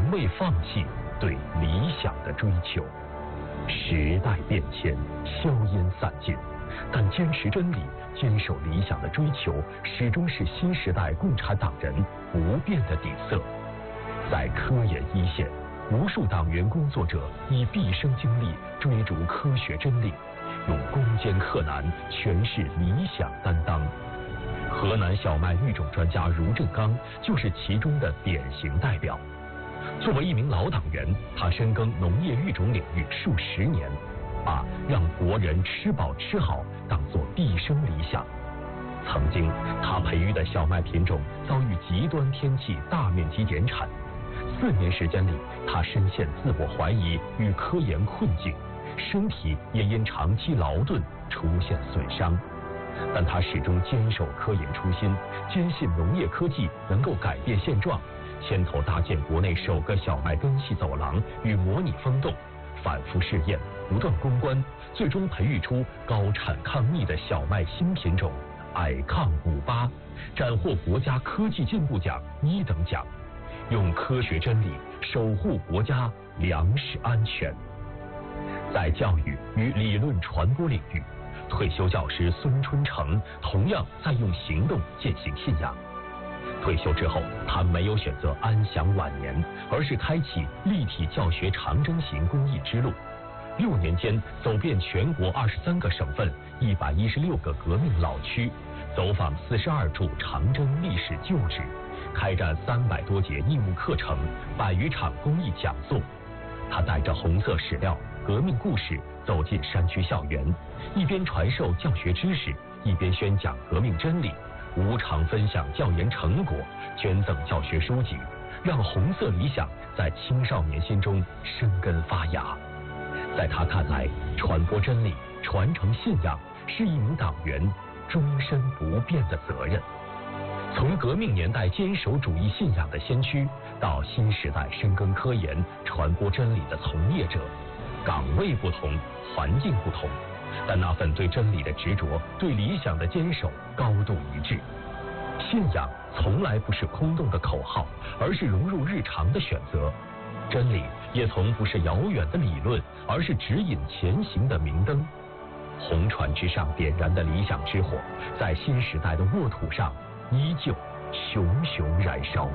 从未放弃对理想的追求。时代变迁，硝烟散尽，但坚持真理、坚守理想的追求，始终是新时代共产党人不变的底色。在科研一线，无数党员工作者以毕生精力追逐科学真理，用攻坚克难诠释理想担当。河南小麦育种专家茹振刚就是其中的典型代表。作为一名老党员，他深耕农业育种领域数十年，把让国人吃饱吃好当作毕生理想。曾经，他培育的小麦品种遭遇极端天气大面积减产，4年时间里，他深陷自我怀疑与科研困境，身体也因长期劳顿出现损伤。但他始终坚守科研初心，坚信农业科技能够改变现状，牵头搭建国内首个小麦根系走廊与模拟风洞，反复试验，不断攻关，最终培育出高产抗逆的小麦新品种矮抗58，斩获国家科技进步奖1等奖，用科学真理守护国家粮食安全。在教育与理论传播领域，退休教师孙春成同样在用行动践行信仰。退休之后，他没有选择安享晚年，而是开启立体教学长征型公益之路。6年间，走遍全国23个省份、116个革命老区，走访42处长征历史旧址，开展300多节义务课程，100余场公益讲座。他带着红色史料、革命故事走进山区校园，一边传授教学知识，一边宣讲革命真理，无偿分享教研成果，捐赠教学书籍，让红色理想在青少年心中生根发芽。在他看来，传播真理、传承信仰是一名党员终身不变的责任。从革命年代坚守主义信仰的先驱，到新时代深耕科研、传播真理的从业者，岗位不同，环境不同，但那份对真理的执着、对理想的坚守高度一致。信仰从来不是空洞的口号，而是融入日常的选择。真理也从不是遥远的理论，而是指引前行的明灯。红船之上点燃的理想之火，在新时代的沃土上依旧熊熊燃烧。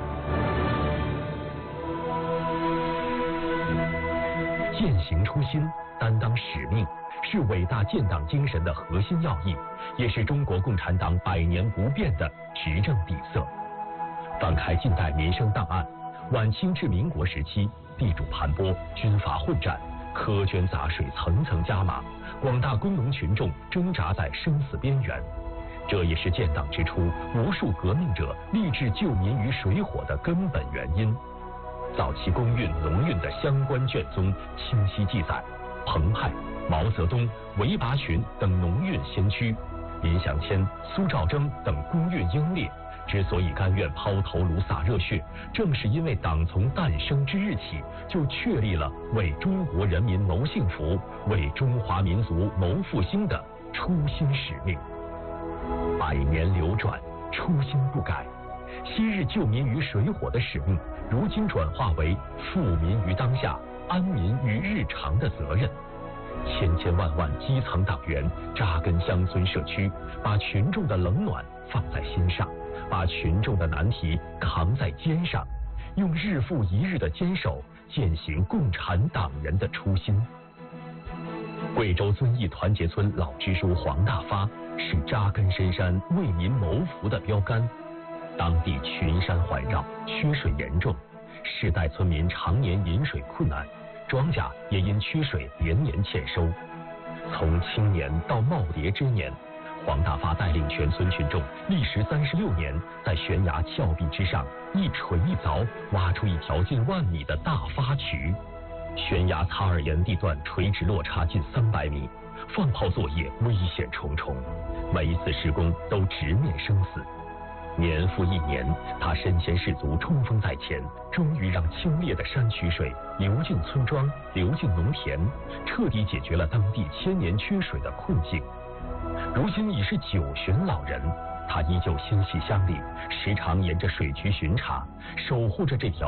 践行初心，担当使命，是伟大建党精神的核心要义，也是中国共产党100年不变的执政底色。翻开近代民生档案，晚清至民国时期，地主盘剥，军阀混战，苛捐杂税层层加码，广大工农群众挣扎在生死边缘。这也是建党之初无数革命者立志救民于水火的根本原因。早期公运、农运的相关卷宗清晰记载，彭湃、毛泽东、韦拔群等农运先驱，林祥谦、苏兆征等工运英烈，之所以甘愿抛头颅洒热血，正是因为党从诞生之日起就确立了为中国人民谋幸福、为中华民族谋复兴的初心使命。100年流转，初心不改。昔日救民于水火的使命，如今转化为富民于当下、安民于日常的责任。千千万万基层党员扎根乡村社区，把群众的冷暖放在心上，把群众的难题扛在肩上，用日复一日的坚守践行共产党人的初心。贵州遵义团结村老支书黄大发是扎根深山、为民谋福的标杆。当地群山环绕，缺水严重，世代村民常年饮水困难，庄稼也因缺水连年欠收。从青年到耄耋之年，黄大发带领全村群众历时36年，在悬崖峭壁之上一锤一凿挖出一条近1万米的大发渠。悬崖擦耳岩地段垂直落差近300米，放炮作业危险重重，每一次施工都直面生死。年复一年，他身先士卒，冲锋在前，终于让清冽的山区水流进村庄，流进农田，彻底解决了当地1000年缺水的困境。如今已是90老人，他依旧心系乡里，时常沿着水渠巡查，守护着这条